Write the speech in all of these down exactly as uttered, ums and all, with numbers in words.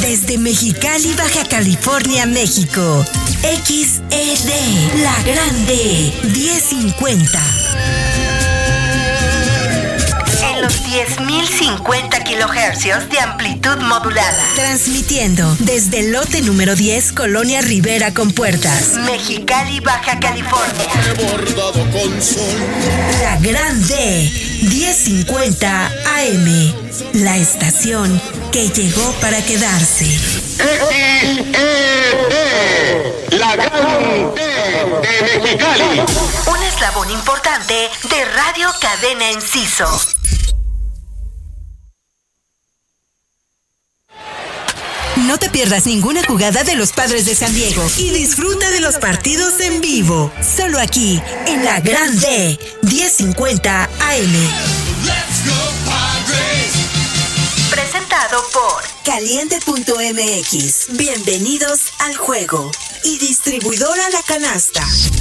Desde Mexicali, Baja California, México. X E D, La Grande, diez cincuenta. En los diez mil cincuenta kilohercios de amplitud modulada. Transmitiendo desde el lote número diez, Colonia Rivera con Puertas, Mexicali, Baja California. Bordado con sol. La Grande, diez cincuenta A M. La estación que llegó para quedarse. X E D, La Grande de Mexicali. Un eslabón importante de Radio Cadena Enciso. No te pierdas ninguna jugada de los Padres de San Diego y disfruta de los partidos en vivo. Solo aquí, en La Grande, diez cincuenta A M. Let's go, Padres. Presentado por Caliente punto M X. Bienvenidos al juego. Y distribuidora La Canasta.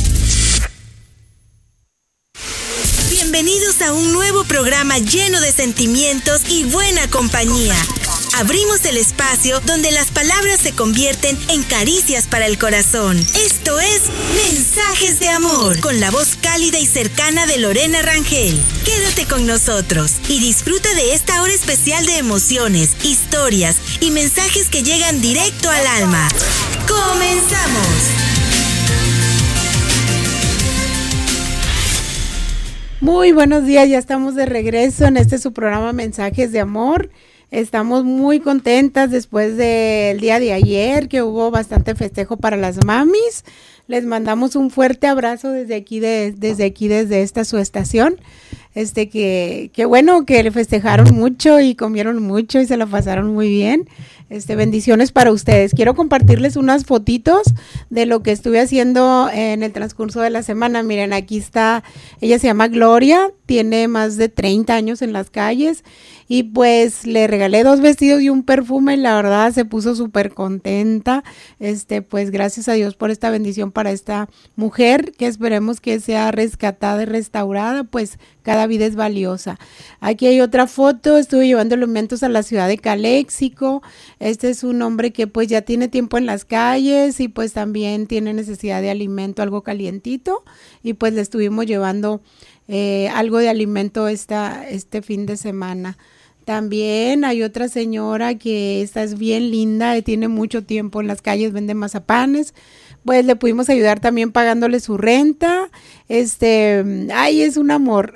Bienvenidos a un nuevo programa lleno de sentimientos y buena compañía. Abrimos el espacio donde las palabras se convierten en caricias para el corazón. Esto es Mensajes de Amor, con la voz cálida y cercana de Lorena Rangel. Quédate con nosotros y disfruta de esta hora especial de emociones, historias y mensajes que llegan directo al alma. ¡Comenzamos! Muy buenos días, ya estamos de regreso en este su programa Mensajes de Amor. Estamos muy contentas después del día de ayer, que hubo bastante festejo para las mamis. Les mandamos un fuerte abrazo desde aquí, de, desde aquí, desde esta su estación. Este que, que bueno, que le festejaron mucho y comieron mucho y se la pasaron muy bien. Este, bendiciones para ustedes. Quiero compartirles unas fotitos de lo que estuve haciendo en el transcurso de la semana. Miren, aquí está, ella se llama Gloria, tiene más de treinta años en las calles y pues le regalé dos vestidos y un perfume y la verdad se puso súper contenta. Este, pues gracias a Dios por esta bendición para esta mujer, que esperemos que sea rescatada y restaurada, pues cada vida es valiosa. Aquí hay otra foto, estuve llevando alimentos a la ciudad de Caléxico. Este es un hombre que pues ya tiene tiempo en las calles y pues también tiene necesidad de alimento, algo calientito, y pues le estuvimos llevando eh, algo de alimento esta, este fin de semana. También hay otra señora que esta es bien linda y tiene mucho tiempo en las calles, vende mazapanes. Pues le pudimos ayudar también pagándole su renta. Este, ay, es un amor.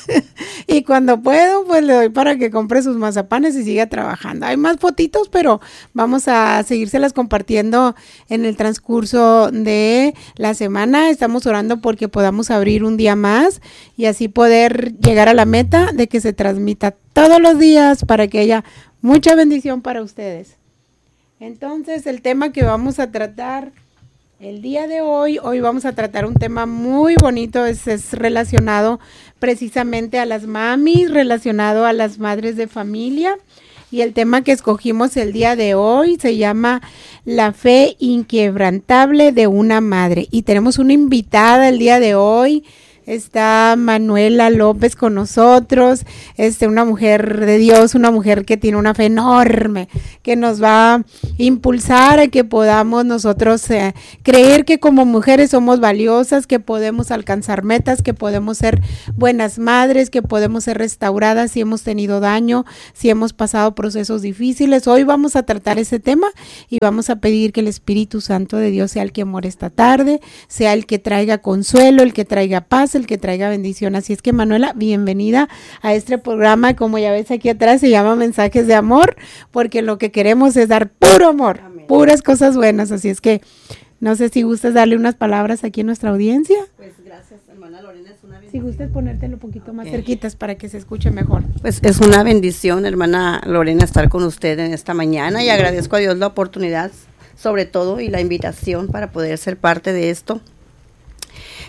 Y cuando puedo, pues le doy para que compre sus mazapanes y siga trabajando. Hay más fotitos, pero vamos a seguírselas compartiendo en el transcurso de la semana. Estamos orando porque podamos abrir un día más y así poder llegar a la meta de que se transmita todos los días para que haya mucha bendición para ustedes. Entonces, el tema que vamos a tratar el día de hoy, hoy vamos a tratar un tema muy bonito, es, es relacionado precisamente a las mamis, relacionado a las madres de familia, y el tema que escogimos el día de hoy se llama La fe inquebrantable de una madre, y tenemos una invitada el día de hoy. Está Manuela López con nosotros, este, una mujer de Dios, una mujer que tiene una fe enorme, que nos va a impulsar a que podamos nosotros eh, creer que como mujeres somos valiosas, que podemos alcanzar metas, que podemos ser buenas madres, que podemos ser restauradas si hemos tenido daño, si hemos pasado procesos difíciles. Hoy vamos a tratar ese tema y vamos a pedir que el Espíritu Santo de Dios sea el que amore esta tarde, sea el que traiga consuelo, el que traiga paz, el que traiga bendición. Así es que, Manuela, bienvenida a este programa. Como ya ves aquí atrás, se llama Mensajes de Amor, porque lo que queremos es dar puro amor. Amén. Puras cosas buenas. Así es que no sé si gustas darle unas palabras aquí a nuestra audiencia. Pues gracias, hermana Lorena, es una bendición. Si gustas ponértelo un poquito más okay. cerquitas para que se escuche mejor. Pues es una bendición, hermana Lorena, estar con usted en esta mañana, y agradezco a Dios la oportunidad, sobre todo, y la invitación para poder ser parte de esto.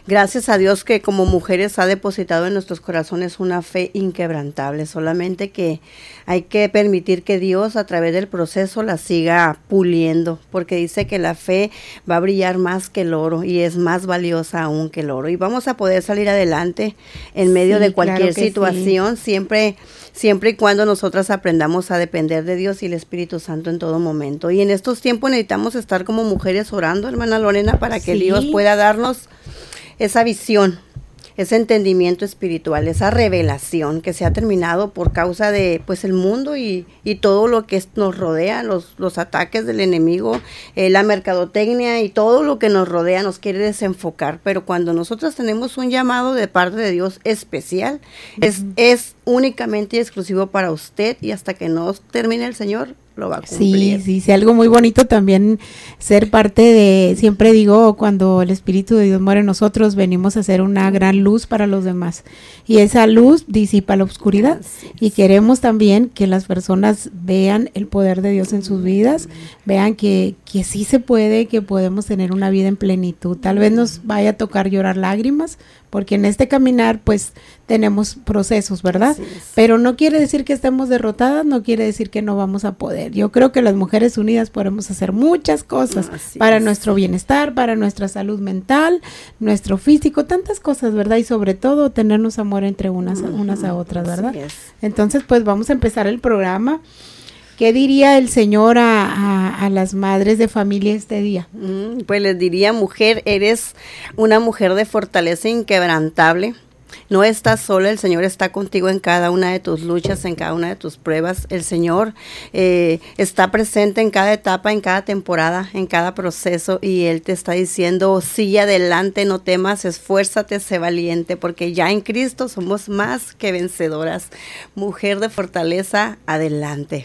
Gracias a Dios que como mujeres ha depositado en nuestros corazones una fe inquebrantable, solamente que hay que permitir que Dios a través del proceso la siga puliendo, porque dice que la fe va a brillar más que el oro y es más valiosa aún que el oro, y vamos a poder salir adelante en medio Sí, de cualquier claro que situación, sí. siempre siempre y cuando nosotras aprendamos a depender de Dios y el Espíritu Santo en todo momento. Y en estos tiempos necesitamos estar como mujeres orando, hermana Lorena, para que Sí. Dios pueda darnos esa visión, ese entendimiento espiritual, esa revelación que se ha terminado por causa de pues el mundo y, y todo lo que es- nos rodea, los, los ataques del enemigo, eh, la mercadotecnia y todo lo que nos rodea nos quiere desenfocar, pero cuando nosotros tenemos un llamado de parte de Dios especial, es, es únicamente y exclusivo para usted, y hasta que no termine el Señor, lo va a cumplir. Sí, sí, sí, algo muy bonito también ser parte de, siempre digo, cuando el Espíritu de Dios muere en nosotros, venimos a ser una gran luz para los demás. Y esa luz disipa la oscuridad. Así es. Y queremos también que las personas vean el poder de Dios en sus vidas, vean que, que sí se puede, que podemos tener una vida en plenitud. Tal vez nos vaya a tocar llorar lágrimas, porque en este caminar pues tenemos procesos, ¿verdad? Así es. Pero no quiere decir que estemos derrotadas, no quiere decir que no vamos a poder. Yo creo que las mujeres unidas podemos hacer muchas cosas Así para es. nuestro bienestar, para nuestra salud mental, nuestro físico, tantas cosas, ¿verdad? Y sobre todo tenernos amor entre unas, a- unas a otras, ¿verdad? Así es. Entonces pues vamos a empezar el programa. ¿Qué diría el Señor a, a, a las madres de familia este día? Mm, Pues les diría, mujer, eres una mujer de fortaleza inquebrantable. No estás sola, el Señor está contigo en cada una de tus luchas, en cada una de tus pruebas. El Señor eh, está presente en cada etapa, en cada temporada, en cada proceso, y Él te está diciendo, sigue adelante, no temas, esfuérzate, sé valiente, porque ya en Cristo somos más que vencedoras. Mujer de fortaleza, adelante.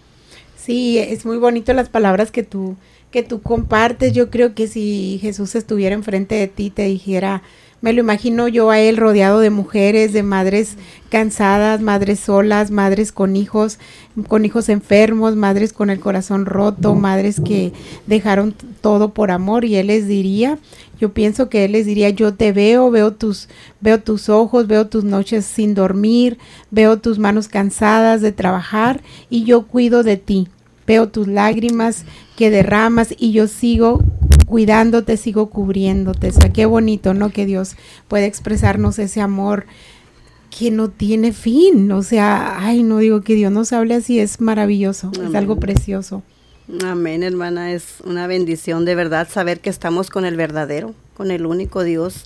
Sí, es muy bonito las palabras que tú, que tú compartes. Yo creo que si Jesús estuviera enfrente de ti, te dijera, me lo imagino yo a él rodeado de mujeres, de madres cansadas, madres solas, madres con hijos, con hijos enfermos, madres con el corazón roto, madres que dejaron t- todo por amor, y él les diría, yo pienso que él les diría, yo te veo, veo tus, veo tus ojos, veo tus noches sin dormir, veo tus manos cansadas de trabajar, y yo cuido de ti. Veo tus lágrimas que derramas y yo sigo cuidándote, sigo cubriéndote. O sea, qué bonito, ¿no? Que Dios puede expresarnos ese amor que no tiene fin. O sea, ay, no digo que Dios nos hable así, es maravilloso, Amén. es algo precioso. Amén, hermana, es una bendición de verdad saber que estamos con el verdadero, con el único Dios,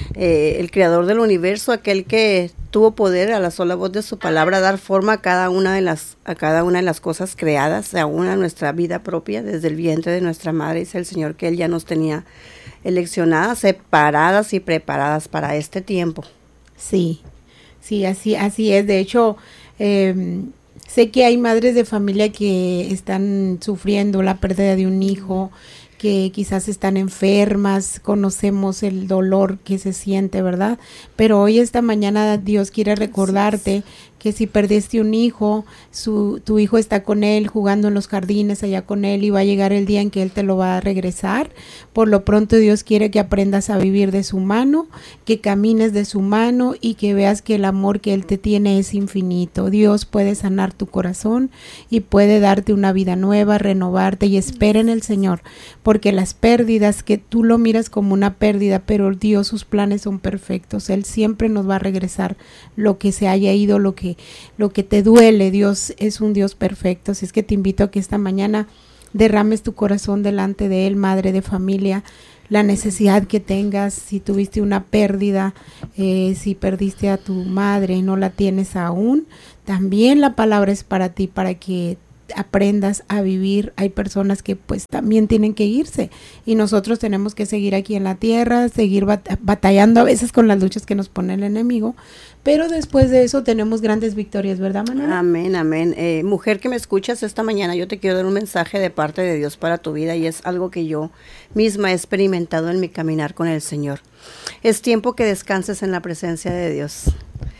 eh, el creador del universo, aquel que tuvo poder a la sola voz de su palabra dar forma a cada una de las a cada una de las cosas creadas, aún a nuestra vida propia desde el vientre de nuestra madre. Dice el Señor que Él ya nos tenía eleccionadas, separadas y preparadas para este tiempo. Sí, sí, así, así es. De hecho, eh, sé que hay madres de familia que están sufriendo la pérdida de un hijo, que quizás están enfermas, conocemos el dolor que se siente, ¿verdad? Pero hoy, esta mañana, Dios quiere recordarte que si perdiste un hijo, su, tu hijo está con él, jugando en los jardines allá con él, y va a llegar el día en que él te lo va a regresar. Por lo pronto Dios quiere que aprendas a vivir de su mano, que camines de su mano y que veas que el amor que él te tiene es infinito. Dios puede sanar tu corazón y puede darte una vida nueva, renovarte, y espera en el Señor, porque las pérdidas, que tú lo miras como una pérdida, pero Dios, sus planes son perfectos. Él siempre nos va a regresar lo que se haya ido, lo que lo que te duele. Dios es un Dios perfecto. Así es que te invito a que esta mañana derrames tu corazón delante de Él, madre de familia, la necesidad que tengas, si tuviste una pérdida, eh, si perdiste a tu madre y no la tienes aún, también la palabra es para ti, para que aprendas a vivir. Hay personas que pues también tienen que irse, y nosotros tenemos que seguir aquí en la tierra, seguir bat- batallando a veces con las luchas que nos pone el enemigo, pero después de eso tenemos grandes victorias, ¿verdad, Manuela? Amén, amén. Eh, mujer que me escuchas esta mañana, yo te quiero dar un mensaje de parte de Dios para tu vida, y es algo que yo misma he experimentado en mi caminar con el Señor. Es tiempo que descanses en la presencia de Dios.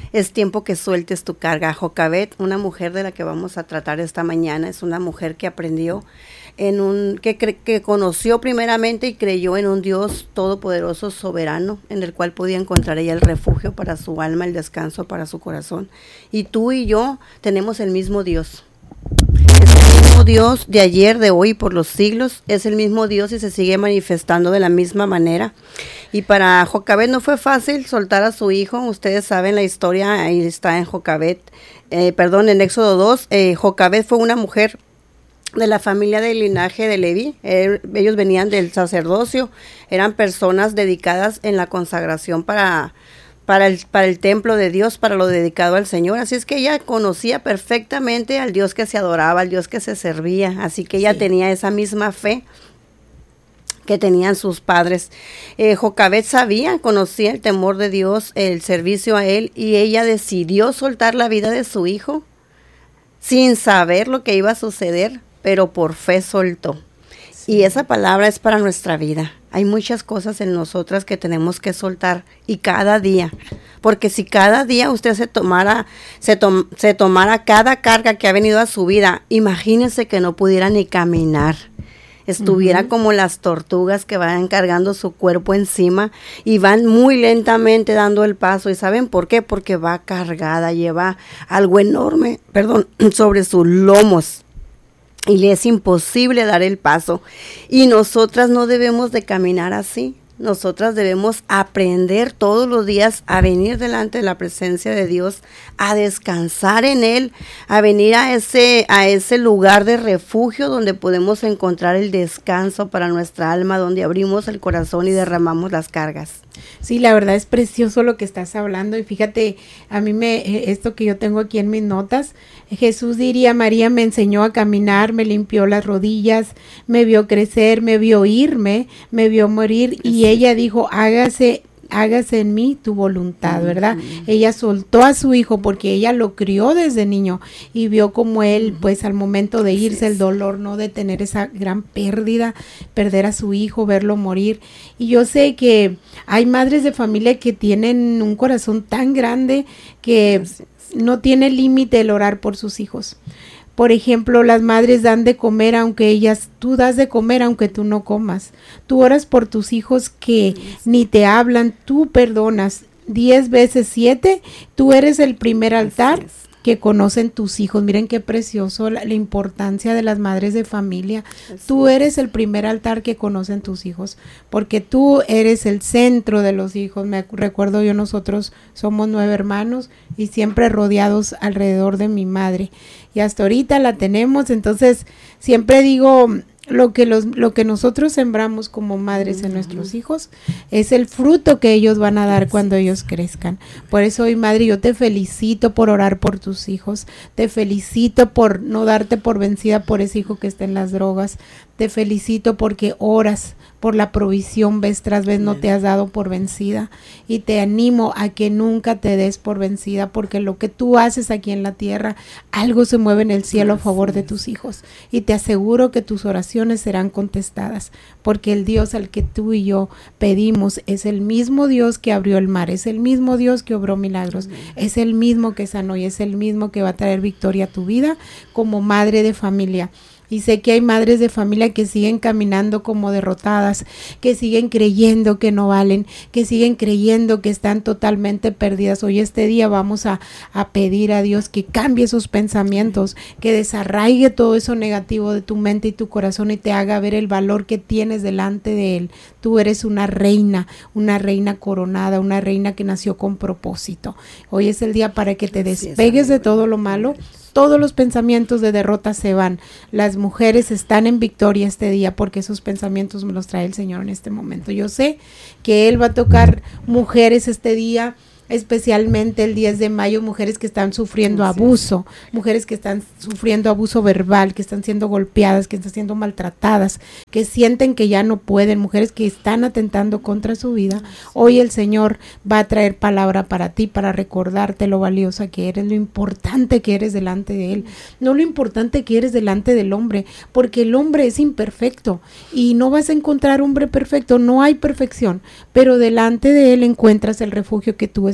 Es tiempo que sueltes tu carga. Jocabet, una mujer de la que vamos a tratar esta mañana, es una mujer que aprendió en un, que, cre, que conoció primeramente y creyó en un Dios todopoderoso, soberano, en el cual podía encontrar ella el refugio para su alma, el descanso para su corazón. Y tú y yo tenemos el mismo Dios. Es el mismo Dios de ayer, de hoy, por los siglos. Es el mismo Dios y se sigue manifestando de la misma manera. Y para Jocabet no fue fácil soltar a su hijo. Ustedes saben la historia, ahí está en Jocabet, eh, perdón, en Éxodo dos. Eh, Jocabet fue una mujer de la familia del linaje de Leví. Eh, ellos venían del sacerdocio, eran personas dedicadas en la consagración para... Para el, para el templo de Dios, para lo dedicado al Señor. Así es que ella conocía perfectamente al Dios que se adoraba, al Dios que se servía. Así que ella sí. tenía esa misma fe que tenían sus padres. Eh, Jocabet sabía, conocía el temor de Dios, el servicio a Él, y ella decidió soltar la vida de su hijo sin saber lo que iba a suceder, pero por fe soltó. Sí. Y esa palabra es para nuestra vida. Hay muchas cosas en nosotras que tenemos que soltar y cada día, porque si cada día usted se tomara, se, to, se tomara cada carga que ha venido a su vida, imagínese que no pudiera ni caminar, estuviera uh-huh. como las tortugas que van cargando su cuerpo encima y van muy lentamente dando el paso. ¿Y saben por qué? Porque va cargada, lleva algo enorme, perdón, sobre sus lomos. Y le es imposible dar el paso. Y nosotras no debemos de caminar así. Nosotras debemos aprender todos los días a venir delante de la presencia de Dios, a descansar en Él, a venir a ese, a ese lugar de refugio donde podemos encontrar el descanso para nuestra alma, donde abrimos el corazón y derramamos las cargas. Sí, la verdad es precioso lo que estás hablando y fíjate, a mí me, esto que yo tengo aquí en mis notas, Jesús diría, María me enseñó a caminar, me limpió las rodillas, me vio crecer, me vio irme, me vio morir y ella dijo, hágase hágase en mí tu voluntad, ¿verdad? Uh-huh. Ella soltó a su hijo porque ella lo crió desde niño y vio como él, uh-huh. pues al momento de irse, el dolor, ¿no? De tener esa gran pérdida, perder a su hijo, verlo morir. Y yo sé que hay madres de familia que tienen un corazón tan grande que no tiene límite el orar por sus hijos. Por ejemplo, las madres dan de comer aunque ellas, tú das de comer aunque tú no comas. Tú oras por tus hijos que ni te hablan, tú perdonas. Diez veces siete, tú eres el primer altar que conocen tus hijos. Miren qué precioso la, la importancia de las madres de familia. Así tú eres el primer altar que conocen tus hijos, porque tú eres el centro de los hijos. Me recuerdo yo, nosotros somos nueve hermanos y siempre rodeados alrededor de mi madre. Y hasta ahorita la tenemos, entonces siempre digo, lo que los lo que nosotros sembramos como madres en nuestros hijos es el fruto que ellos van a dar cuando ellos crezcan. Por eso hoy, madre, yo te felicito por orar por tus hijos, te felicito por no darte por vencida por ese hijo que está en las drogas, te felicito porque oras por la provisión, vez tras vez no te has dado por vencida, y te animo a que nunca te des por vencida, porque lo que tú haces aquí en la tierra, algo se mueve en el cielo a favor de tus hijos, y te aseguro que tus oraciones serán contestadas, porque el Dios al que tú y yo pedimos es el mismo Dios que abrió el mar, es el mismo Dios que obró milagros, es el mismo que sanó y es el mismo que va a traer victoria a tu vida como madre de familia. Y sé que hay madres de familia que siguen caminando como derrotadas, que siguen creyendo que no valen, que siguen creyendo que están totalmente perdidas. Hoy este día vamos a, a pedir a Dios que cambie esos pensamientos, que desarraigue todo eso negativo de tu mente y tu corazón y te haga ver el valor que tienes delante de Él. Tú eres una reina, una reina coronada, una reina que nació con propósito. Hoy es el día para que te despegues de todo lo malo. Todos los pensamientos de derrota se van. Las mujeres están en victoria este día porque esos pensamientos me los trae el Señor en este momento. Yo sé que Él va a tocar mujeres este día, especialmente el diez de mayo, mujeres que están sufriendo abuso, mujeres que están sufriendo abuso verbal, que están siendo golpeadas, que están siendo maltratadas, que sienten que ya no pueden, mujeres que están atentando contra su vida. Hoy el Señor va a traer palabra para ti, para recordarte lo valiosa que eres, lo importante que eres delante de Él, no lo importante que eres delante del hombre, porque el hombre es imperfecto y no vas a encontrar hombre perfecto, no hay perfección, pero delante de Él encuentras el refugio que tú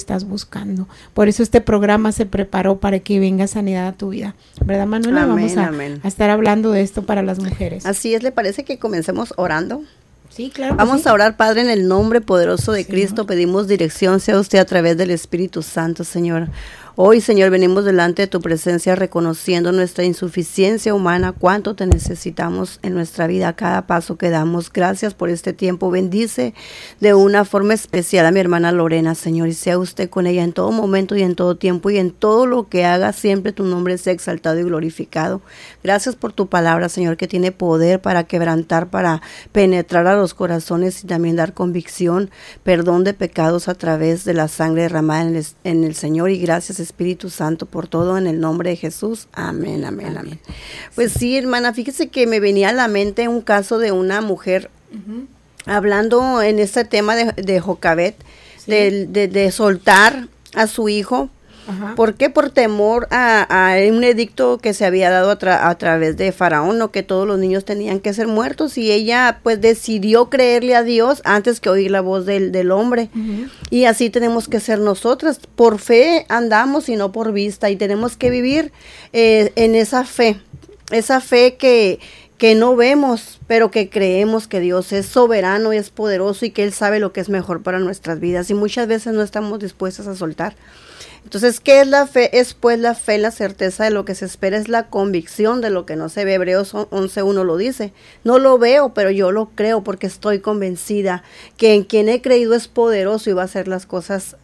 estás buscando. Por eso este programa se preparó para que venga sanidad a tu vida. ¿Verdad, Manuela? Amén, Vamos a, amén. a estar hablando de esto para las mujeres. Así es, ¿le parece que comencemos orando? Sí, claro. Vamos sí. a orar, Padre, en el nombre poderoso de Señor. Cristo. Pedimos dirección sea usted a través del Espíritu Santo, Señor. Hoy, Señor, venimos delante de tu presencia reconociendo nuestra insuficiencia humana, cuánto te necesitamos en nuestra vida, a cada paso que damos. Gracias por este tiempo. Bendice de una forma especial a mi hermana Lorena, Señor, y sea usted con ella en todo momento y en todo tiempo y en todo lo que haga, siempre tu nombre sea exaltado y glorificado. Gracias por tu palabra, Señor, que tiene poder para quebrantar, para penetrar a los corazones y también dar convicción, perdón de pecados a través de la sangre derramada en el, en el Señor. Y gracias, Espíritu Santo, por todo en el nombre de Jesús. Amén, amén, amén. amén. Pues sí, hermana, fíjese que me venía a la mente un caso de una mujer uh-huh. hablando en este tema de, de Jocabet, sí. de, de, de soltar a su hijo. Ajá. ¿Por qué? Por temor a, a un edicto que se había dado a, tra- a través de Faraón, ¿no? Que todos los niños tenían que ser muertos, y ella pues decidió creerle a Dios antes que oír la voz del, del hombre. Uh-huh. Y así tenemos que ser nosotras, por fe andamos y no por vista, y tenemos que vivir eh, en esa fe, esa fe que... que no vemos, pero que creemos que Dios es soberano y es poderoso y que Él sabe lo que es mejor para nuestras vidas, y muchas veces no estamos dispuestas a soltar. Entonces, ¿qué es la fe? Es pues la fe, la certeza de lo que se espera, es la convicción de lo que no se ve. Hebreos once uno lo dice. No lo veo, pero yo lo creo porque estoy convencida que en quien he creído es poderoso y va a hacer las cosas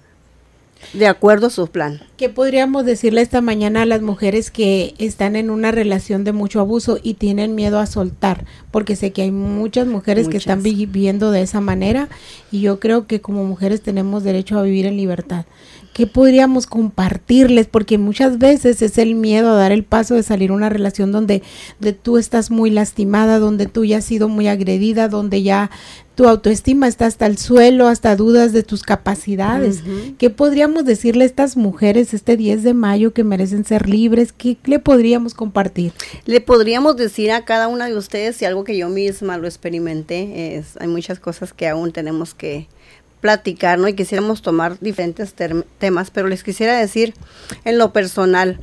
de acuerdo a su plan. ¿Qué podríamos decirle esta mañana a las mujeres que están en una relación de mucho abuso y tienen miedo a soltar? Porque sé que hay muchas mujeres muchas. que están viviendo de esa manera, y yo creo que como mujeres tenemos derecho a vivir en libertad. ¿Qué podríamos compartirles? Porque muchas veces es el miedo a dar el paso de salir a una relación donde de tú estás muy lastimada, donde tú ya has sido muy agredida, donde ya tu autoestima está hasta el suelo, hasta dudas de tus capacidades. Uh-huh. ¿Qué podríamos decirle a estas mujeres este diez de mayo que merecen ser libres? ¿Qué le podríamos compartir? Le podríamos decir a cada una de ustedes, y algo que yo misma lo experimenté, es, hay muchas cosas que aún tenemos que platicar, ¿no? Y quisiéramos tomar diferentes term- temas, pero les quisiera decir en lo personal,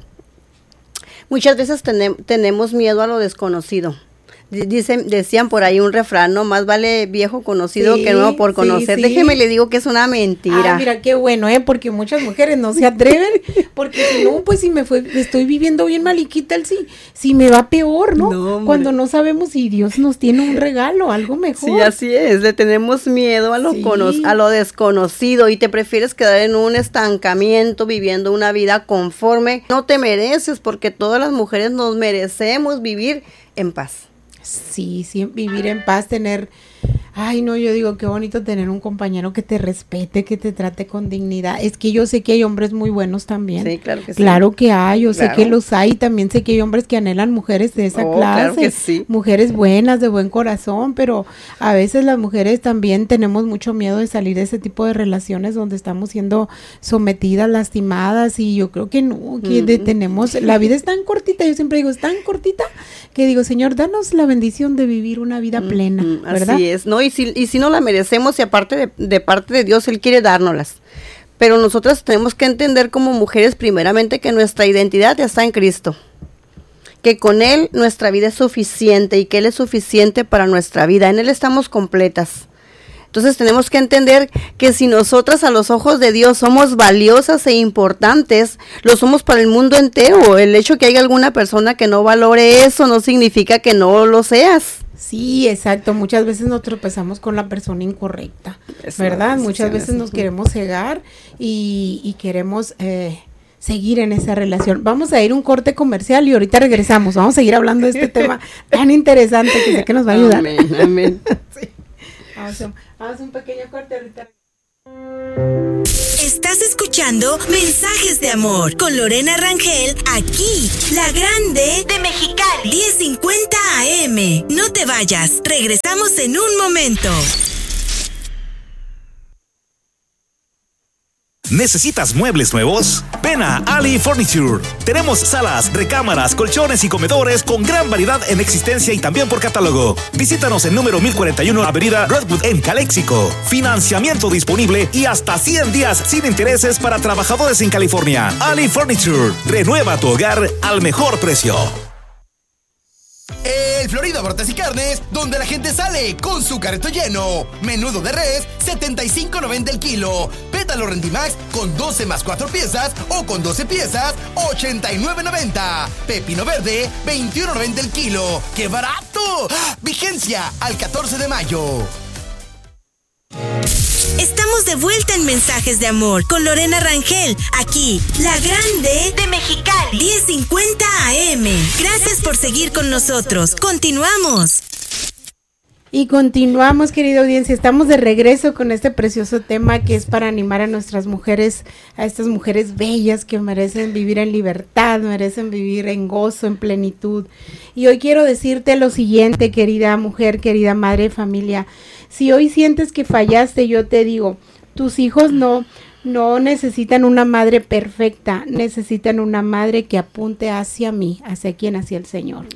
muchas veces tenem- tenemos miedo a lo desconocido. Dicen, decían por ahí un refrán, ¿no? Más vale viejo conocido sí, que nuevo por conocer. Sí, sí. Déjeme le digo que es una mentira. Ah, mira, qué bueno, ¿eh? Porque muchas mujeres no se atreven, porque si no, pues si me fue, estoy viviendo bien maliquita, el sí, si me va peor, ¿no? no Cuando no sabemos si Dios nos tiene un regalo, algo mejor. Sí, así es, le tenemos miedo a lo, sí. cono- a lo desconocido, y te prefieres quedar en un estancamiento, viviendo una vida conforme. No te mereces, porque todas las mujeres nos merecemos vivir en paz. Sí, sí, vivir en paz, tener, ay no, yo digo qué bonito tener un compañero que te respete, que te trate con dignidad. Es que yo sé que hay hombres muy buenos también. Sí, claro que sí. Claro que hay, yo claro. sé que los hay, también sé que hay hombres que anhelan mujeres de esa oh, clase, claro que sí. mujeres buenas, de buen corazón, pero a veces las mujeres también tenemos mucho miedo de salir de ese tipo de relaciones donde estamos siendo sometidas, lastimadas, y yo creo que no, que mm-hmm. de, tenemos, la vida es tan cortita, yo siempre digo, es tan cortita, que digo, Señor, danos la bendición de vivir una vida plena, mm, ¿verdad? Así es, ¿no? Y si, y si no la merecemos, y aparte de, de parte de Dios, Él quiere dárnoslas. Pero nosotras tenemos que entender como mujeres, primeramente, que nuestra identidad está en Cristo. Que con Él nuestra vida es suficiente, y que Él es suficiente para nuestra vida. En Él estamos completas. Entonces tenemos que entender que si nosotras a los ojos de Dios somos valiosas e importantes, lo somos para el mundo entero. El hecho que haya alguna persona que no valore eso no significa que no lo seas. Sí, exacto. Muchas veces nos tropezamos con la persona incorrecta, es ¿verdad? Muchas veces nos queremos cegar y, y queremos eh, seguir en esa relación. Vamos a ir a un corte comercial y ahorita regresamos. Vamos a seguir hablando de este tema tan interesante que sé que nos va a ayudar. Amén, amén. Sí. Vamos a, vamos a un pequeño corte ahorita. Estás escuchando Mensajes de Amor con Lorena Rangel, aquí, la grande de Mexicali, diez cincuenta A M. No te vayas, regresamos en un momento. ¿Necesitas muebles nuevos? Ven a Ali Furniture. Tenemos salas, recámaras, colchones y comedores con gran variedad en existencia y también por catálogo. Visítanos en número mil cuarenta y uno Avenida Redwood en Calexico. Financiamiento disponible y hasta cien días sin intereses para trabajadores en California. Ali Furniture. Renueva tu hogar al mejor precio. El Florida Brotes y Carnes, donde la gente sale con su carrito lleno. Menudo de res, setenta y cinco noventa el kilo. Pétalo Rendimax con doce más cuatro piezas o con doce piezas, ochenta y nueve noventa. Pepino verde, veintiuno noventa el kilo. ¡Qué barato! Vigencia al catorce de mayo. Estamos de vuelta en Mensajes de Amor con Lorena Rangel, aquí, La Grande de Mexicali, diez cincuenta A M. Gracias por seguir con nosotros. Continuamos. Y continuamos, querida audiencia, estamos de regreso con este precioso tema que es para animar a nuestras mujeres, a estas mujeres bellas que merecen vivir en libertad, merecen vivir en gozo, en plenitud. Y hoy quiero decirte lo siguiente, querida mujer, querida madre de familia. Si hoy sientes que fallaste, yo te digo, tus hijos no, no necesitan una madre perfecta, necesitan una madre que apunte hacia mí, hacia quién, hacia el Señor.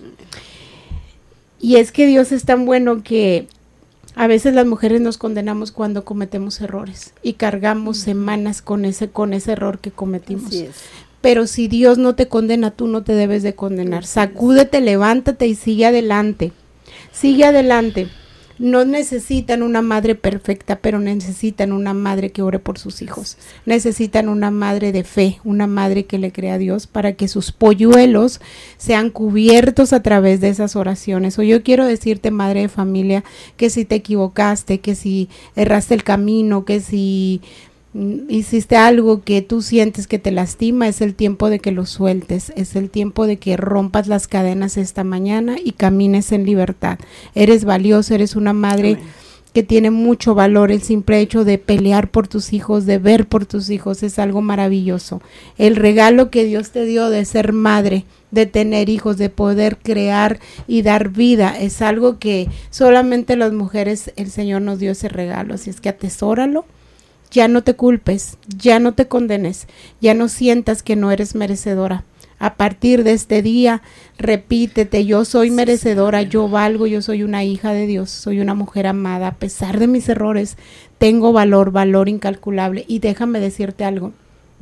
Y es que Dios es tan bueno que a veces las mujeres nos condenamos cuando cometemos errores y cargamos semanas con ese, con ese error que cometimos. Así es. Pero si Dios no te condena, tú no te debes de condenar. Sacúdete, levántate y sigue adelante. Sigue adelante. No necesitan una madre perfecta, pero necesitan una madre que ore por sus hijos. Necesitan una madre de fe, una madre que le crea a Dios para que sus polluelos sean cubiertos a través de esas oraciones. O yo quiero decirte, madre de familia, que si te equivocaste, que si erraste el camino, que si hiciste algo que tú sientes que te lastima, es el tiempo de que lo sueltes, es el tiempo de que rompas las cadenas esta mañana y camines en libertad. Eres valiosa, eres una madre Amén. Que tiene mucho valor. El simple hecho de pelear por tus hijos, de ver por tus hijos, es algo maravilloso. El regalo que Dios te dio de ser madre, de tener hijos, de poder crear y dar vida, es algo que solamente las mujeres, el Señor nos dio ese regalo, así es que atesóralo. Ya no te culpes, ya no te condenes, ya no sientas que no eres merecedora. A partir de este día, repítete, yo soy merecedora, yo valgo, yo soy una hija de Dios, soy una mujer amada, a pesar de mis errores, tengo valor, valor incalculable. Y déjame decirte algo,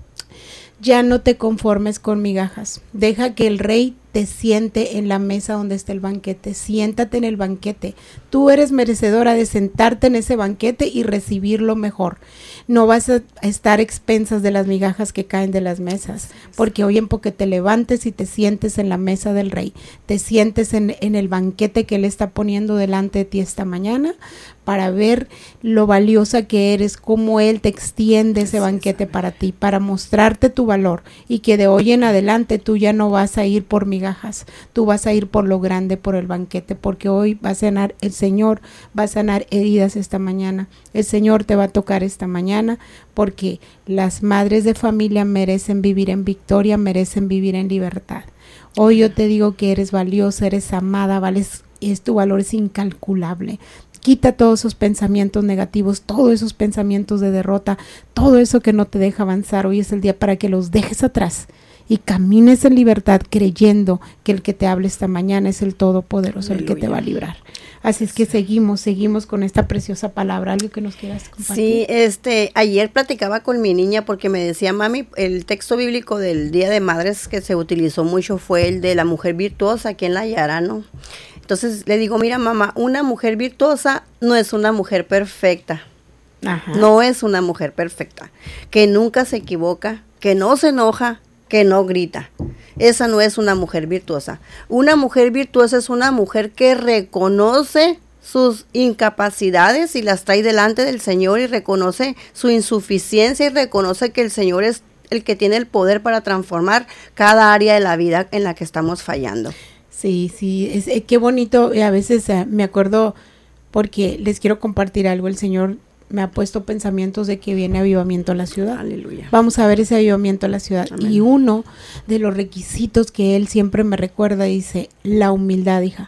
ya no te conformes con migajas, deja que el rey te siente en la mesa donde está el banquete, siéntate en el banquete, tú eres merecedora de sentarte en ese banquete y recibir lo mejor. No vas a estar expensas de las migajas que caen de las mesas, porque hoy en poco te levantes y te sientes en la mesa del rey, te sientes en, en el banquete que él está poniendo delante de ti esta mañana, para ver lo valiosa que eres, cómo él te extiende ese banquete para ti, para mostrarte tu valor, y que de hoy en adelante tú ya no vas a ir por migajas, tú vas a ir por lo grande, por el banquete, porque hoy va a sanar, el Señor va a sanar heridas esta mañana, el Señor te va a tocar esta mañana, porque las madres de familia merecen vivir en victoria, merecen vivir en libertad. Hoy yo te digo que eres valiosa, eres amada, vales, es, tu valor es incalculable. Quita todos esos pensamientos negativos, todos esos pensamientos de derrota, todo eso que no te deja avanzar. Hoy es el día para que los dejes atrás y camines en libertad, creyendo que el que te hable esta mañana es el Todopoderoso, Aleluya. El que te va a librar. Así es que seguimos, seguimos con esta preciosa palabra. ¿Algo que nos quieras compartir? Sí, este, ayer platicaba con mi niña porque me decía, mami, el texto bíblico del Día de Madres que se utilizó mucho fue el de la mujer virtuosa aquí en la Yara, ¿no? Entonces le digo, mira mamá, una mujer virtuosa no es una mujer perfecta. Ajá. No es una mujer perfecta, que nunca se equivoca, que no se enoja, que no grita. Esa no es una mujer virtuosa. Una mujer virtuosa es una mujer que reconoce sus incapacidades y las trae delante del Señor y reconoce su insuficiencia y reconoce que el Señor es el que tiene el poder para transformar cada área de la vida en la que estamos fallando. Sí, sí, es, eh, qué bonito. A veces eh, me acuerdo, porque les quiero compartir algo, el Señor me ha puesto pensamientos de que viene avivamiento a la ciudad. Aleluya. Vamos a ver ese avivamiento a la ciudad. Amén. Y uno de los requisitos que Él siempre me recuerda, dice, la humildad, hija.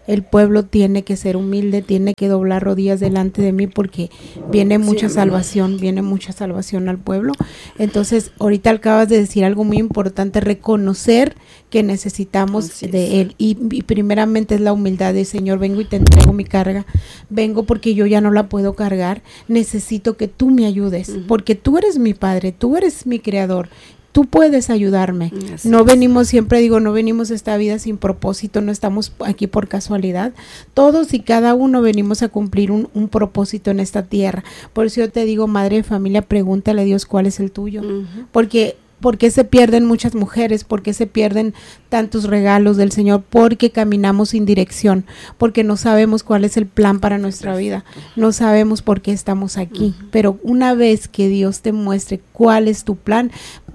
el pueblo tiene que ser humilde, tiene que doblar rodillas delante de mí porque viene mucha sí, salvación, viene mucha salvación al pueblo. Entonces, ahorita acabas de decir algo muy importante, reconocer que necesitamos Así de es. Él. Y, y primeramente es la humildad de Señor, vengo y te entrego mi carga, vengo porque yo ya no la puedo cargar, necesito que tú me ayudes, uh-huh. porque tú eres mi Padre, tú eres mi Creador. Tú puedes ayudarme. Así no es. venimos, siempre digo, no venimos a esta vida sin propósito, no estamos aquí por casualidad. Todos y cada uno venimos a cumplir un, un propósito en esta tierra. Por eso yo te digo, madre de familia, pregúntale a Dios cuál es el tuyo. Uh-huh. Porque ¿por qué se pierden muchas mujeres? ¿Por qué se pierden tantos regalos del Señor? Porque caminamos sin dirección, porque no sabemos cuál es el plan para nuestra vida, no sabemos por qué estamos aquí. Uh-huh. Pero una vez que Dios te muestre cuál es tu plan,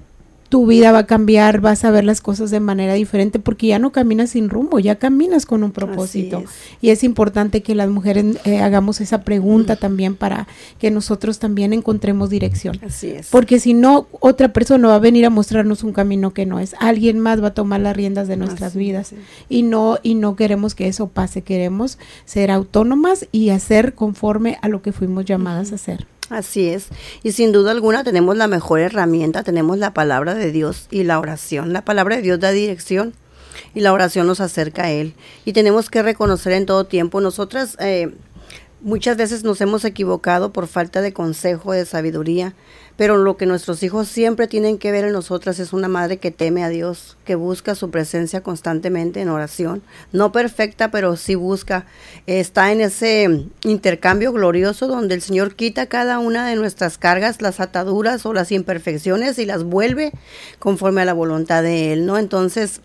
tu vida va a cambiar, vas a ver las cosas de manera diferente porque ya no caminas sin rumbo, ya caminas con un propósito. Así es. Y es importante que las mujeres eh, hagamos esa pregunta mm. también para que nosotros también encontremos dirección. Así es. Porque si no, otra persona va a venir a mostrarnos un camino que no es. Alguien más va a tomar las riendas de nuestras Así vidas. es. Y no, y no queremos que eso pase, queremos ser autónomas y hacer conforme a lo que fuimos llamadas mm. a hacer. Así es, y sin duda alguna tenemos la mejor herramienta, tenemos la palabra de Dios y la oración. La palabra de Dios da dirección y la oración nos acerca a Él. Y tenemos que reconocer en todo tiempo, nosotras eh, muchas veces nos hemos equivocado por falta de consejo, de sabiduría, pero lo que nuestros hijos siempre tienen que ver en nosotras es una madre que teme a Dios, que busca su presencia constantemente en oración, no perfecta, pero sí busca, está en ese intercambio glorioso donde el Señor quita cada una de nuestras cargas, las ataduras o las imperfecciones y las vuelve conforme a la voluntad de Él, ¿no? Entonces,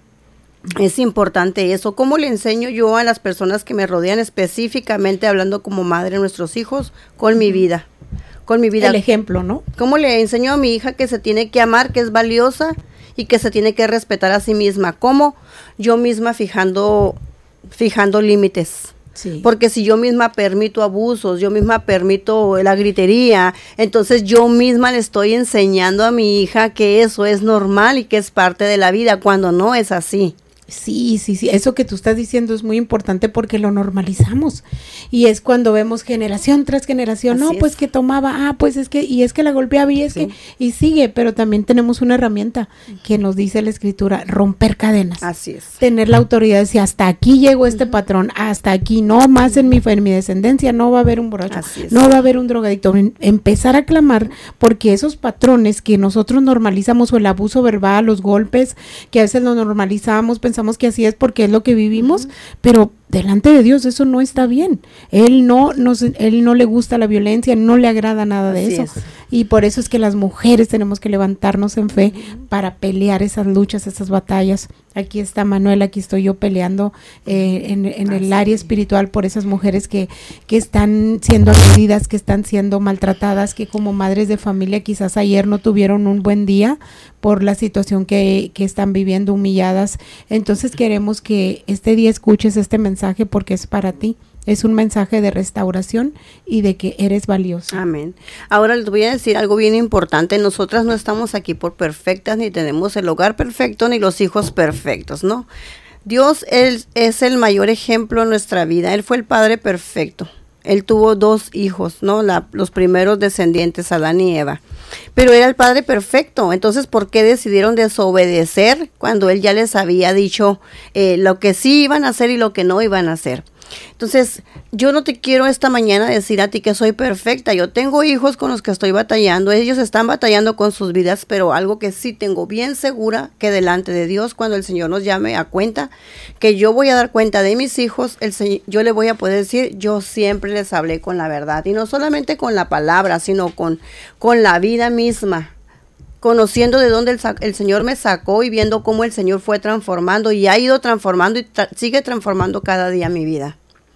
es importante eso. ¿Cómo le enseño yo a las personas que me rodean, específicamente hablando como madre de nuestros hijos? Con mi vida. Con mi vida. El ejemplo, ¿no? ¿Cómo le enseño a mi hija que se tiene que amar, que es valiosa y que se tiene que respetar a sí misma? ¿Cómo? Yo misma fijando, fijando límites. Sí. Porque si yo misma permito abusos, yo misma permito la gritería, entonces yo misma le estoy enseñando a mi hija que eso es normal y que es parte de la vida, cuando no es así. Sí, sí, sí, eso que tú estás diciendo es muy importante porque lo normalizamos y es cuando vemos generación tras generación, Así no, pues es. que tomaba, ah, pues es que, y es que la golpeaba y es Sí. que, y sigue, pero también tenemos una herramienta que nos dice la escritura, romper cadenas. Así es. Tener la autoridad de decir, hasta aquí llegó este uh-huh. patrón, hasta aquí, no más en mi, en mi descendencia, no va a haber un borracho, Así es. no va a haber un drogadicto. En, empezar a clamar porque esos patrones que nosotros normalizamos o el abuso verbal, los golpes, que a veces lo normalizamos, pensamos que así es porque es lo que vivimos, uh-huh. pero delante de Dios eso no está bien. Él no nos, él no le gusta la violencia, no le agrada nada de Así eso. Es. Y por eso es que las mujeres tenemos que levantarnos en fe uh-huh. para pelear esas luchas, esas batallas. Aquí está Manuel, aquí estoy yo peleando eh, en, en el área espiritual por esas mujeres que, que están siendo agredidas, que están siendo maltratadas, que como madres de familia quizás ayer no tuvieron un buen día por la situación que, que están viviendo, humilladas. Entonces queremos que este día escuches este mensaje porque es para ti. Es un mensaje de restauración y de que eres valioso. Amén. Ahora les voy a decir algo bien importante. Nosotras no estamos aquí por perfectas, ni tenemos el hogar perfecto, ni los hijos perfectos, ¿no? Dios él, es el mayor ejemplo en nuestra vida. Él fue el Padre perfecto. Él tuvo dos hijos, ¿no? La, los primeros descendientes, Adán y Eva. Pero era el Padre perfecto. Entonces, ¿por qué decidieron desobedecer cuando Él ya les había dicho eh, lo que sí iban a hacer y lo que no iban a hacer? Entonces, yo no te quiero esta mañana decir a ti que soy perfecta. Yo tengo hijos con los que estoy batallando. Ellos están batallando con sus vidas, pero algo que sí tengo bien segura, que delante de Dios, cuando el Señor nos llame a cuenta, que yo voy a dar cuenta de mis hijos, el Señor, yo le voy a poder decir, yo siempre les hablé con la verdad. Y no solamente con la palabra, sino con, con la vida misma. Conociendo de dónde el, el Señor me sacó y viendo cómo el Señor fue transformando y ha ido transformando y tra- sigue transformando cada día mi vida.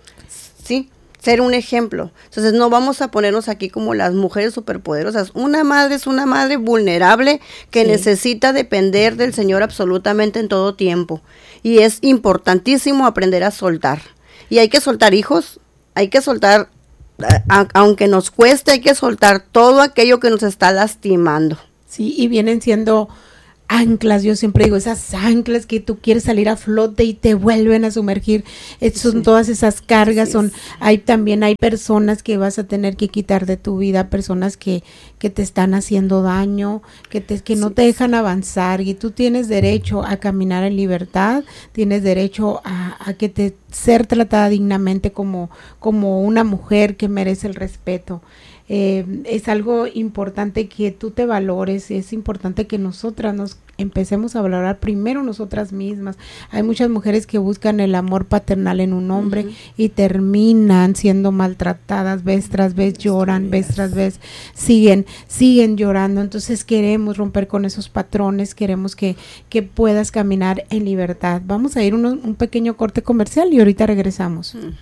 Sí, ser un ejemplo. Entonces no vamos a ponernos aquí como las mujeres superpoderosas. Una madre es una madre vulnerable que sí. necesita depender del Señor absolutamente en todo tiempo. Y es importantísimo aprender a soltar. Y hay que soltar hijos, hay que soltar, a, aunque nos cueste, hay que soltar todo aquello que nos está lastimando. Sí, y vienen siendo anclas, yo siempre digo, esas anclas que tú quieres salir a flote y te vuelven a sumergir, es, son sí. todas esas cargas, son, hay también hay personas que vas a tener que quitar de tu vida, personas que, que te están haciendo daño, que te, que sí. no te dejan avanzar, y tú tienes derecho a caminar en libertad, tienes derecho a, a que te ser tratada dignamente como, como una mujer que merece el respeto. Eh, es algo importante que tú te valores, es importante que nosotras nos empecemos a valorar primero nosotras mismas. Hay muchas mujeres que buscan el amor paternal en un hombre uh-huh. y terminan siendo maltratadas, vez tras vez lloran, vez tras vez siguen, siguen llorando. Entonces queremos romper con esos patrones, queremos que, que puedas caminar en libertad. Vamos a ir uno, un pequeño corte comercial y ahorita regresamos. Uh-huh.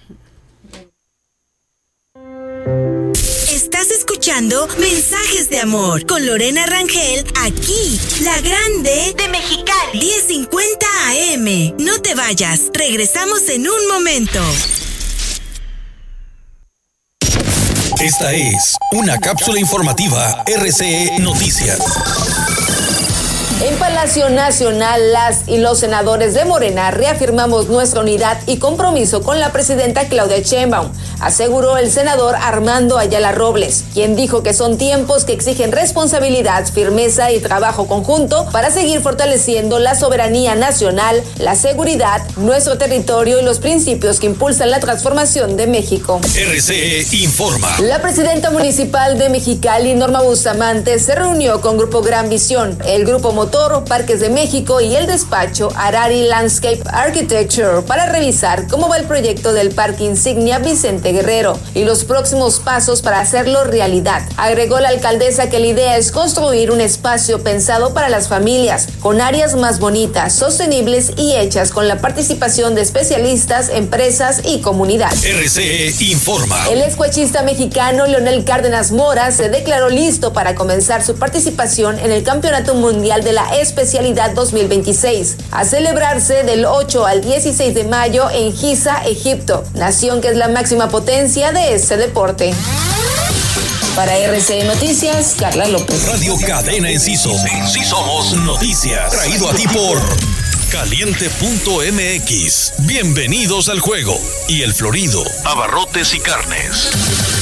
Estás escuchando Mensajes de Amor con Lorena Rangel, aquí, La Grande de Mexicali, diez cincuenta A M. No te vayas, regresamos en un momento. Esta es una cápsula informativa R C E Noticias. En Palacio Nacional, las y los senadores de Morena reafirmamos nuestra unidad y compromiso con la presidenta Claudia Sheinbaum, aseguró el senador Armando Ayala Robles, quien dijo que son tiempos que exigen responsabilidad, firmeza y trabajo conjunto para seguir fortaleciendo la soberanía nacional, la seguridad, nuestro territorio y los principios que impulsan la transformación de México. R C E informa. La presidenta municipal de Mexicali, Norma Bustamante, se reunió con Grupo Gran Visión, el Grupo Motor, Parques de México y el despacho Arari Landscape Architecture para revisar cómo va el proyecto del Parque Insignia Vicente Guerrero y los próximos pasos para hacerlo realidad. Agregó la alcaldesa que la idea es construir un espacio pensado para las familias, con áreas más bonitas, sostenibles y hechas con la participación de especialistas, empresas y comunidad. R C E informa. El escuachista mexicano Leonel Cárdenas Mora se declaró listo para comenzar su participación en el Campeonato Mundial de la Especialidad dos mil veintiséis, a celebrarse del ocho al dieciséis de mayo en Giza, Egipto, nación que es la máxima potencia de este deporte. Para R C E Noticias, Carla López. Radio Cadena Enciso. Sí somos noticias. Traído a ti por Caliente punto M X. Bienvenidos al juego. Y El Florido, abarrotes y carnes.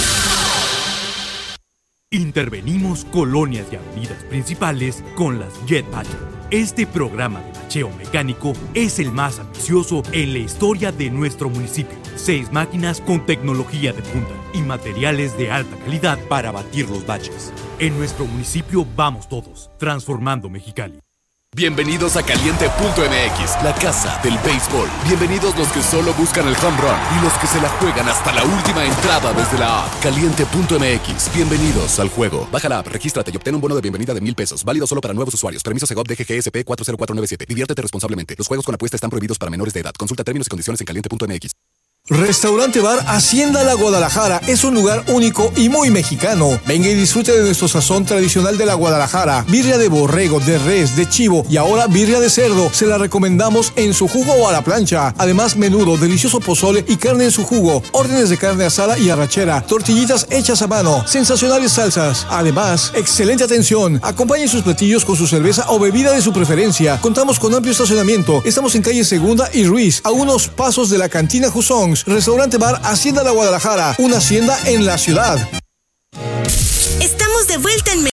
Intervenimos colonias y avenidas principales con las Jet Bacheo. Este programa de bacheo mecánico es el más ambicioso en la historia de nuestro municipio. Seis máquinas con tecnología de punta y materiales de alta calidad para batir los baches. En nuestro municipio vamos todos, transformando Mexicali. Bienvenidos a Caliente punto M X, la casa del béisbol. Bienvenidos los que solo buscan el home run y los que se la juegan hasta la última entrada desde la app. Caliente punto M X, bienvenidos al juego. Baja la app, regístrate y obtén un bono de bienvenida de mil pesos. Válido solo para nuevos usuarios. Permiso Segov D G G S P cuatro cero cuatro nueve siete. Diviértete responsablemente. Los juegos con apuesta están prohibidos para menores de edad. Consulta términos y condiciones en Caliente punto M X. Restaurante Bar Hacienda La Guadalajara es un lugar único y muy mexicano. Venga y disfrute de nuestro sazón tradicional de la Guadalajara. Birria de borrego, de res, de chivo y ahora birria de cerdo. Se la recomendamos en su jugo o a la plancha. Además, menudo, delicioso pozole y carne en su jugo. Órdenes de carne asada y arrachera. Tortillitas hechas a mano. Sensacionales salsas. Además, excelente atención. Acompañe sus platillos con su cerveza o bebida de su preferencia. Contamos con amplio estacionamiento. Estamos en calle Segunda y Ruiz, a unos pasos de la cantina Jusons. Restaurante Bar Hacienda La Guadalajara, una hacienda en la ciudad. Estamos de vuelta en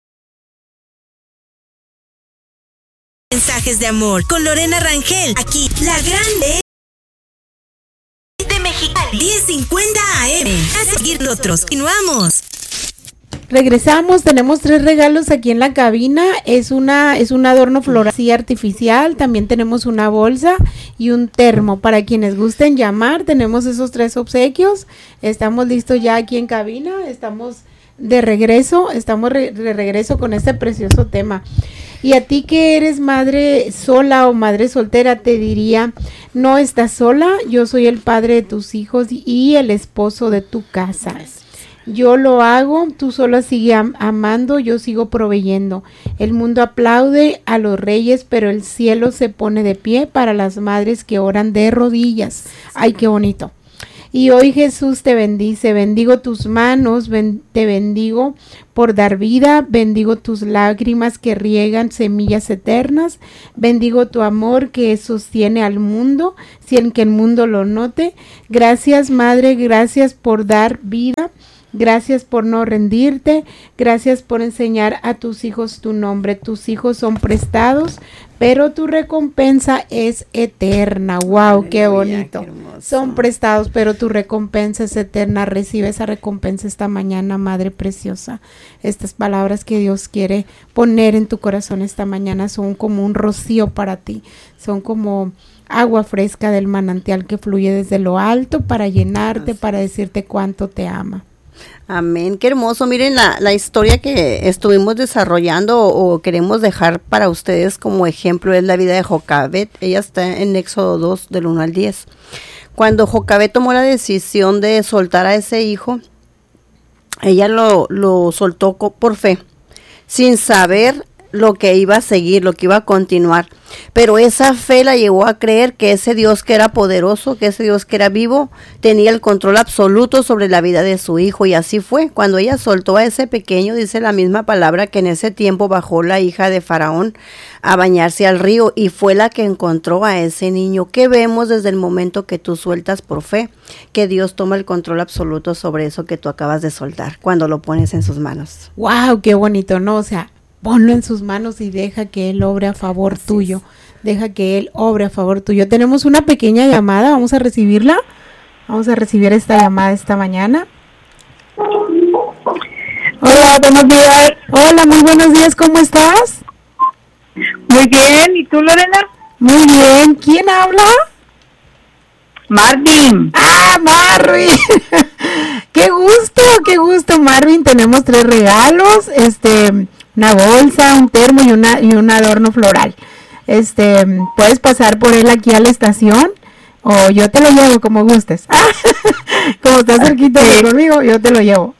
Mensajes de Amor con Lorena Rangel, aquí, La Grande de Mexicali, diez cincuenta A M. A seguir nosotros, continuamos. Regresamos, tenemos tres regalos aquí en la cabina, es una es un adorno floral artificial, también tenemos una bolsa y un termo, para quienes gusten llamar, tenemos esos tres obsequios, estamos listos ya aquí en cabina, estamos de regreso, estamos re, de regreso con este precioso tema. Y a ti que eres madre sola o madre soltera, te diría, no estás sola, yo soy el padre de tus hijos y el esposo de tu casa. Yo lo hago, tú solo sigue am- amando, yo sigo proveyendo. El mundo aplaude a los reyes, pero el cielo se pone de pie para las madres que oran de rodillas. Ay, qué bonito. Y hoy Jesús te bendice, bendigo tus manos, ben, te bendigo por dar vida, bendigo tus lágrimas que riegan semillas eternas, bendigo tu amor que sostiene al mundo, sin que el mundo lo note. Gracias, Madre, gracias por dar vida. Gracias por no rendirte, gracias por enseñar a tus hijos tu nombre. Tus hijos son prestados, pero tu recompensa es eterna. Wow, qué bonito. Qué son prestados, pero tu recompensa es eterna. Recibe esa recompensa esta mañana, Madre preciosa. Estas palabras que Dios quiere poner en tu corazón esta mañana son como un rocío para ti. Son como agua fresca del manantial que fluye desde lo alto para llenarte, para decirte cuánto te ama. Amén, qué hermoso. Miren la, la historia que estuvimos desarrollando o, o queremos dejar para ustedes como ejemplo es la vida de Jocabet. Ella está en Éxodo dos del uno al diez. Cuando Jocabet tomó la decisión de soltar a ese hijo, ella lo, lo soltó por fe, sin saber lo que iba a seguir, lo que iba a continuar. Pero esa fe la llevó a creer que ese Dios que era poderoso, que ese Dios que era vivo, tenía el control absoluto sobre la vida de su hijo. Y así fue. Cuando ella soltó a ese pequeño, dice la misma palabra que en ese tiempo bajó la hija de Faraón a bañarse al río y fue la que encontró a ese niño. ¿Qué vemos desde el momento que tú sueltas por fe? Que Dios toma el control absoluto sobre eso que tú acabas de soltar, cuando lo pones en sus manos. ¡Wow! ¡Qué bonito! ¿No? O sea, ponlo en sus manos y deja que Él obre a favor Así tuyo. Es. Deja que Él obre a favor tuyo. Tenemos una pequeña llamada, vamos a recibirla. Vamos a recibir esta llamada esta mañana. Hola, buenos días. Hola, muy buenos días, ¿cómo estás? Muy bien, ¿y tú, Lorena? Muy bien, ¿quién habla? Marvin. Ah, Marvin. Qué gusto, qué gusto, Marvin. Tenemos tres regalos, este... una bolsa, un termo y una y un adorno floral. Este, puedes pasar por él aquí a la estación o yo te lo llevo como gustes. Como estás cerquita de conmigo, yo te lo llevo.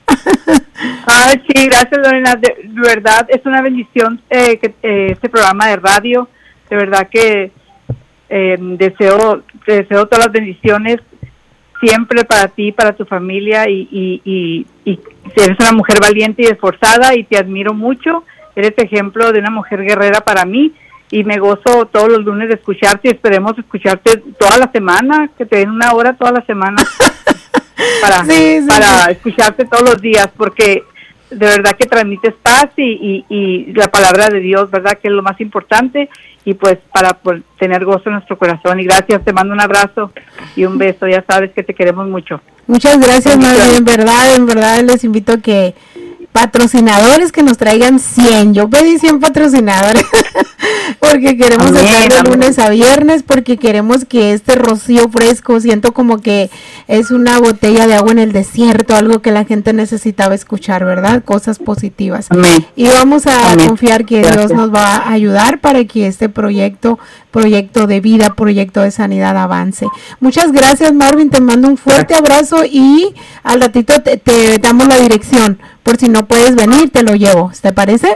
Ay, sí, gracias, Lorena. De, de verdad es una bendición eh, que eh, este programa de radio. De verdad que eh, deseo te deseo todas las bendiciones siempre para ti, para tu familia y, y, y, y eres una mujer valiente y esforzada y te admiro mucho. Eres ejemplo de una mujer guerrera para mí y me gozo todos los lunes de escucharte y esperemos escucharte toda la semana, que te den una hora toda la semana para, sí, sí, para sí. escucharte todos los días, porque de verdad que transmites paz y, y, y la palabra de Dios, ¿verdad? Que es lo más importante y pues para por tener gozo en nuestro corazón. Y gracias, te mando un abrazo y un beso, ya sabes que te queremos mucho. Muchas gracias, María, en verdad, en verdad les invito a que patrocinadores que nos traigan cien, yo pedí cien patrocinadores porque queremos hacer de lunes a viernes, porque queremos que este rocío fresco, siento como que es una botella de agua en el desierto, algo que la gente necesitaba escuchar, ¿verdad? Cosas positivas. Amén. Y vamos a Amén. confiar que Gracias. Dios nos va a ayudar para que este proyecto, proyecto de vida, proyecto de sanidad avance. Muchas gracias, Marvin, te mando un fuerte abrazo y al ratito te, te damos la dirección, por si no puedes venir, te lo llevo, ¿te parece?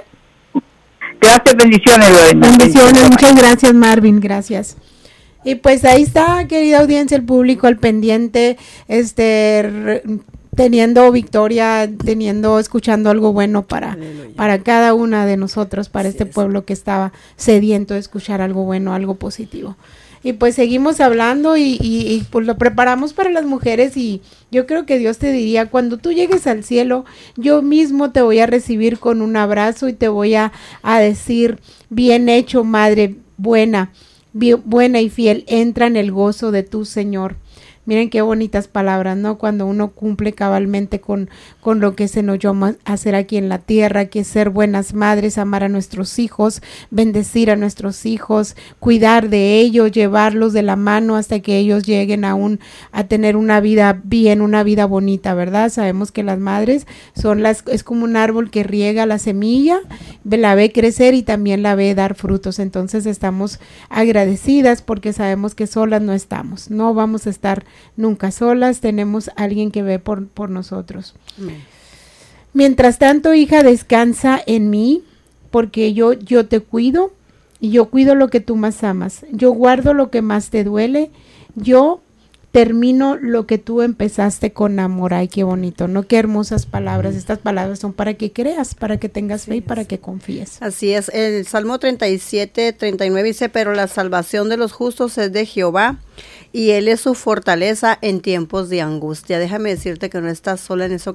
Gracias, bendiciones, Lorena. Bendiciones, muchas gracias, Marvin, gracias. Y pues ahí está, querida audiencia, el público al pendiente, este, re, teniendo victoria, teniendo, escuchando algo bueno para, para cada una de nosotros, para Así este es. pueblo que estaba sediento de escuchar algo bueno, algo positivo. Y pues seguimos hablando y, y, y pues lo preparamos para las mujeres y yo creo que Dios te diría, cuando tú llegues al cielo, yo mismo te voy a recibir con un abrazo y te voy a, a decir, bien hecho, madre buena, bien, buena y fiel, entra en el gozo de tu Señor. Miren qué bonitas palabras, ¿no? Cuando uno cumple cabalmente con, con lo que se nos llama hacer aquí en la tierra, que es ser buenas madres, amar a nuestros hijos, bendecir a nuestros hijos, cuidar de ellos, llevarlos de la mano hasta que ellos lleguen a, un, a tener una vida bien, una vida bonita, ¿verdad? Sabemos que las madres son las, es como un árbol que riega la semilla, la ve crecer y también la ve dar frutos. Entonces estamos agradecidas porque sabemos que solas no estamos, no vamos a estar nunca solas, tenemos a alguien que ve por, por nosotros. Amén. Mientras tanto, hija, descansa en mí, porque yo, yo te cuido, y yo cuido lo que tú más amas, yo guardo lo que más te duele, yo termino lo que tú empezaste con amor. Ay, qué bonito, ¿no? Qué hermosas palabras. Estas palabras son para que creas, para que tengas fe y para que confíes. Así es, el Salmo treinta y siete, treinta y nueve dice, pero la salvación de los justos es de Jehová, y Él es su fortaleza en tiempos de angustia. Déjame decirte que no estás sola en eso